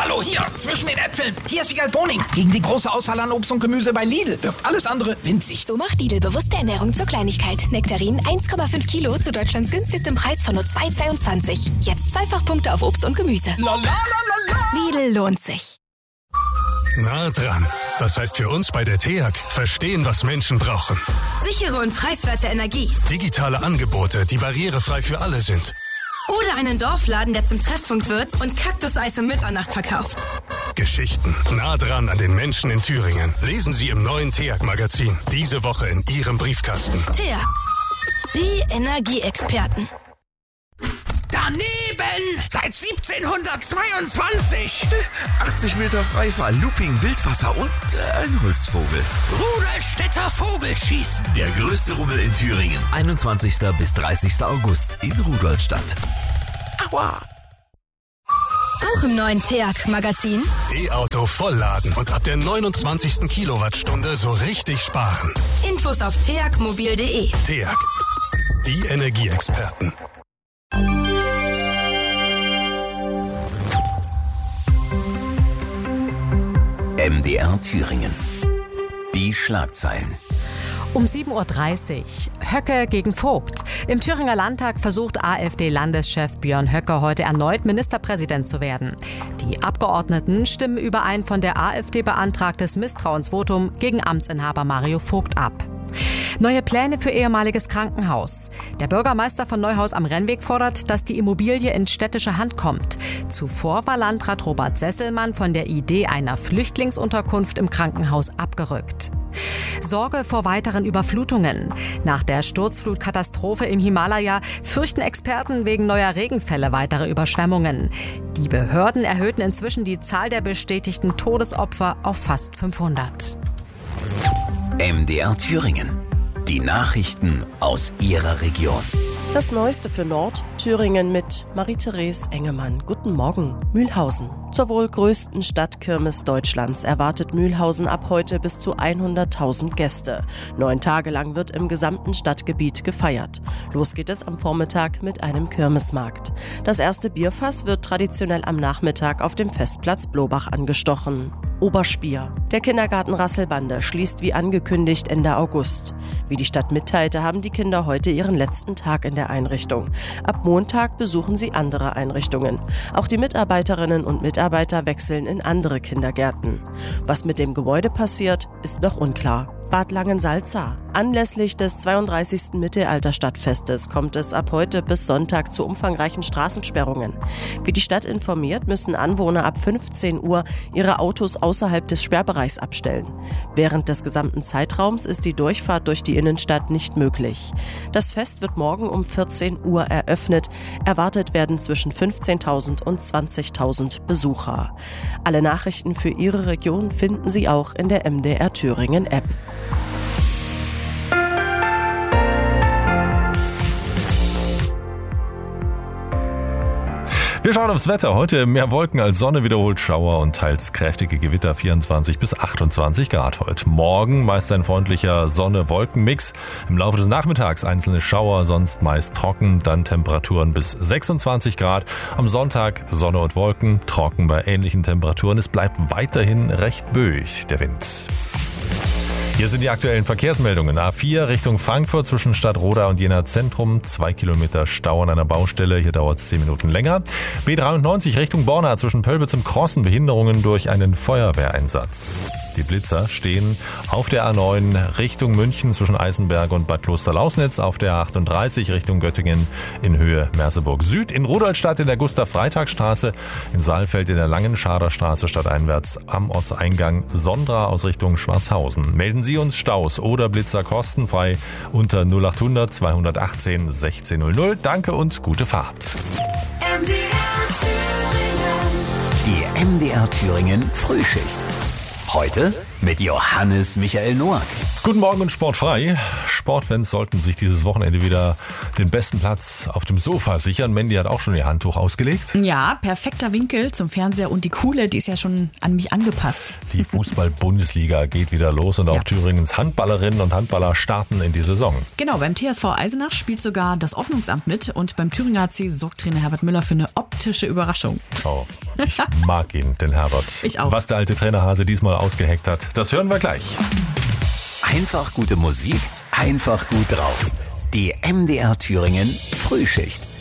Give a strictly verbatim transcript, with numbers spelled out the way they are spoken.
Hallo, hier, zwischen den Äpfeln. Hier ist Wiegald Boning. Gegen die große Auswahl an Obst und Gemüse bei Lidl wirkt alles andere winzig. So macht Lidl bewusste Ernährung zur Kleinigkeit. Nektarin eins Komma fünf Kilo zu Deutschlands günstigstem Preis von nur zwei Komma zweiundzwanzig. Jetzt Zweifachpunkte auf Obst und Gemüse. La, la, la, la, la. Lidl lohnt sich. Nah dran. Das heißt für uns bei der T E A G, verstehen, was Menschen brauchen. Sichere und preiswerte Energie. Digitale Angebote, die barrierefrei für alle sind. Oder einen Dorfladen, der zum Treffpunkt wird und Kaktuseis um Mitternacht verkauft. Geschichten nah dran an den Menschen in Thüringen. Lesen Sie im neuen T E A G-Magazin. Diese Woche in Ihrem Briefkasten. T E A G. Die Energieexperten. Daneben! Seit siebzehnhundertzweiundzwanzig! achtzig Meter Freifall, Looping, Wildwasser und äh, ein Holzvogel. Rudolstädter Vogelschießen! Der größte Rummel in Thüringen. einundzwanzigsten bis dreißigsten August in Rudolstadt. Aua! Auch im neuen T E A G-Magazin. E-Auto vollladen und ab der neunundzwanzigsten Kilowattstunde so richtig sparen. Infos auf t a g mobil punkt d e. T E A G. Die Energieexperten. M D R Thüringen. Die Schlagzeilen. Um sieben Uhr dreißig. Höcke gegen Vogt. Im Thüringer Landtag versucht AfD-Landeschef Björn Höcke heute erneut Ministerpräsident zu werden. Die Abgeordneten stimmen über ein von der AfD beantragtes Misstrauensvotum gegen Amtsinhaber Mario Vogt ab. Neue Pläne für ehemaliges Krankenhaus. Der Bürgermeister von Neuhaus am Rennweg fordert, dass die Immobilie in städtische Hand kommt. Zuvor war Landrat Robert Sesselmann von der Idee einer Flüchtlingsunterkunft im Krankenhaus abgerückt. Sorge vor weiteren Überflutungen. Nach der Sturzflutkatastrophe im Himalaya fürchten Experten wegen neuer Regenfälle weitere Überschwemmungen. Die Behörden erhöhten inzwischen die Zahl der bestätigten Todesopfer auf fast fünfhundert. M D R Thüringen. Die Nachrichten aus Ihrer Region. Das Neueste für Nordthüringen mit Marie-Therese Engemann. Guten Morgen. Mühlhausen. Zur wohl größten Stadtkirmes Deutschlands erwartet Mühlhausen ab heute bis zu hunderttausend Gäste. Neun Tage lang wird im gesamten Stadtgebiet gefeiert. Los geht es am Vormittag mit einem Kirmesmarkt. Das erste Bierfass wird traditionell am Nachmittag auf dem Festplatz Blobach angestochen. Oberspier. Der Kindergarten Rasselbande schließt wie angekündigt Ende August. Wie die Stadt mitteilte, haben die Kinder heute ihren letzten Tag in der Einrichtung. Ab Montag besuchen sie andere Einrichtungen. Auch die Mitarbeiterinnen und Mitarbeiter wechseln in andere Kindergärten. Was mit dem Gebäude passiert, ist noch unklar. Bad Langensalza. Anlässlich des zweiunddreißigsten Mittelalterstadtfestes kommt es ab heute bis Sonntag zu umfangreichen Straßensperrungen. Wie die Stadt informiert, müssen Anwohner ab fünfzehn Uhr ihre Autos außerhalb des Sperrbereichs abstellen. Während des gesamten Zeitraums ist die Durchfahrt durch die Innenstadt nicht möglich. Das Fest wird morgen um vierzehn Uhr eröffnet. Erwartet werden zwischen fünfzehntausend und zwanzigtausend Besucher. Alle Nachrichten für Ihre Region finden Sie auch in der M D R Thüringen App. Wir schauen aufs Wetter. Heute mehr Wolken als Sonne, wiederholt Schauer und teils kräftige Gewitter, vierundzwanzig bis achtundzwanzig Grad heute. Morgen meist ein freundlicher Sonne-Wolken-Mix. Im Laufe des Nachmittags einzelne Schauer, sonst meist trocken, dann Temperaturen bis sechsundzwanzig Grad. Am Sonntag Sonne und Wolken, trocken bei ähnlichen Temperaturen. Es bleibt weiterhin recht böig, der Wind. Hier sind die aktuellen Verkehrsmeldungen. A vier Richtung Frankfurt zwischen Stadtroda und Jena Zentrum. Zwei Kilometer Stau an einer Baustelle. Hier dauert es zehn Minuten länger. B dreiundneunzig Richtung Borna zwischen Pölbitz und Crossen. Behinderungen durch einen Feuerwehreinsatz. Die Blitzer stehen auf der A neun Richtung München zwischen Eisenberg und Bad Klosterlausnitz. Auf der A achtunddreißig Richtung Göttingen in Höhe Merseburg Süd. In Rudolstadt in der Gustav-Freitag-Straße. In Saalfeld in der Langen-Schader Straße stadteinwärts am Ortseingang Sondra aus Richtung Schwarzhausen. Melden Sie uns Staus oder Blitzer kostenfrei unter null achthundert zweihundertachtzehn sechzehn null null. Danke und gute Fahrt. M D R Thüringen. Die M D R Thüringen Frühschicht. Heute mit Johannes Michael Noack. Guten Morgen und sportfrei. Sportfans sollten sich dieses Wochenende wieder den besten Platz auf dem Sofa sichern. Mandy hat auch schon ihr Handtuch ausgelegt. Ja, perfekter Winkel zum Fernseher und die Kuhle, die ist ja schon an mich angepasst. Die Fußball-Bundesliga geht wieder los und auch ja. Thüringens Handballerinnen und Handballer starten in die Saison. Genau, beim T S V Eisenach spielt sogar das Ordnungsamt mit und beim Thüringer A C sorgt Trainer Herbert Müller für eine optische Überraschung. Oh, Ich mag ihn, den Herbert. Ich auch. Was der alte Trainerhase diesmal ausgeheckt hat, das hören wir gleich. Einfach gute Musik, einfach gut drauf. Die M D R Thüringen Frühschicht.